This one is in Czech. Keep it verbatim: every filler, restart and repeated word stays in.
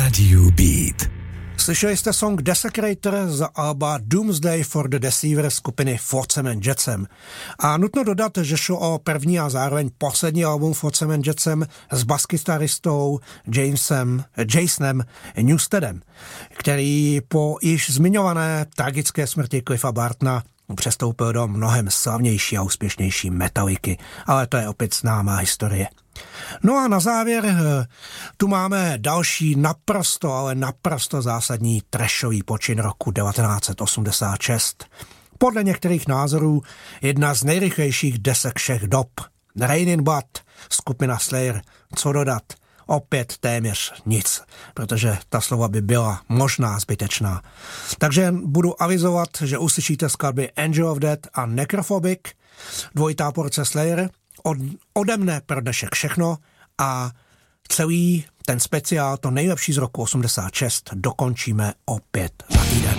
Radio Beat. Slyšeli jste song Desecrator z alba Doomsday for the Deceiver skupiny Flotsam and Jetsam. A nutno dodat, že šlo o první a zároveň poslední album Flotsam and Jetsam s baskytaristou Jamesem, Jasonem Newstedem, který po již zmiňované tragické smrti Cliffa Bartona přestoupil do mnohem slavnější a úspěšnější Metallicy, ale to je opět známá historie. No a na závěr tu máme další naprosto, ale naprosto zásadní trashový počin roku devatenáct set osmdesát šest. Podle některých názorů jedna z nejrychlejších desek všech dob. Rain in Blood, skupina Slayer, co dodat? Opět téměř nic, protože ta slova by byla možná zbytečná. Takže budu avizovat, že uslyšíte skladby Angel of Death a Necrophobic, dvojitá porce Slayer, od, ode mne pro dnešek všechno a celý ten speciál, to nejlepší z roku osmdesát šest, dokončíme opět za týden.